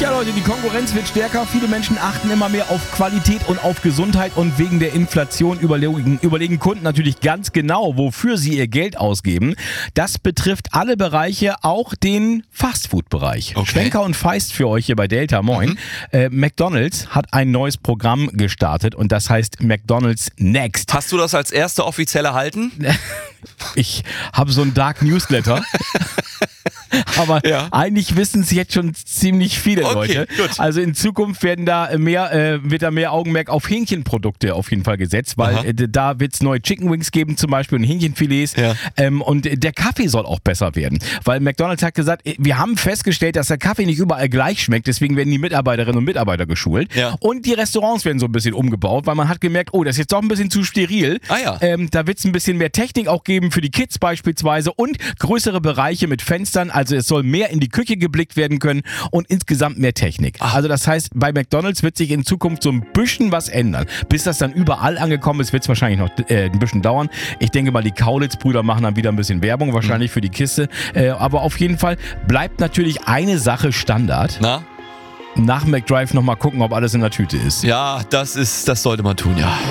Ja, Leute, die Konkurrenz wird stärker. Viele Menschen achten immer mehr auf Qualität und auf Gesundheit und wegen der Inflation überlegen Kunden natürlich ganz genau, wofür sie ihr Geld ausgeben. Das betrifft alle Bereiche, auch den Fastfood-Bereich. Okay. Schwenker und Feist für euch hier bei Delta. Moin. McDonald's hat ein neues Programm gestartet und das heißt McDonald's Next. Hast du das als erste offiziell erhalten? Ich habe so ein Dark Newsletter. Aber eigentlich wissen es jetzt schon ziemlich viele Leute. Gut. Also in Zukunft wird da mehr Augenmerk auf Hähnchenprodukte auf jeden Fall gesetzt, weil da wird es neue Chicken Wings geben zum Beispiel und Hähnchenfilets. Ja. Und der Kaffee soll auch besser werden. Weil McDonald's hat gesagt, wir haben festgestellt, dass der Kaffee nicht überall gleich schmeckt. Deswegen werden die Mitarbeiterinnen und Mitarbeiter geschult. Ja. Und die Restaurants werden so ein bisschen umgebaut, weil man hat gemerkt, oh, das ist jetzt doch ein bisschen zu steril. Da wird es ein bisschen mehr Technik auch geben für die Kids beispielsweise und größere Bereiche mit Fenstern. Also es soll mehr in die Küche geblickt werden können und insgesamt mehr Technik. Also das heißt, bei McDonald's wird sich in Zukunft so ein bisschen was ändern. Bis das dann überall angekommen ist, wird es wahrscheinlich noch ein bisschen dauern. Ich denke mal, die Kaulitz-Brüder machen dann wieder ein bisschen Werbung, wahrscheinlich für die Kiste. Aber auf jeden Fall bleibt natürlich eine Sache Standard. Na? Nach McDrive nochmal gucken, ob alles in der Tüte ist. Ja, das sollte man tun, ja.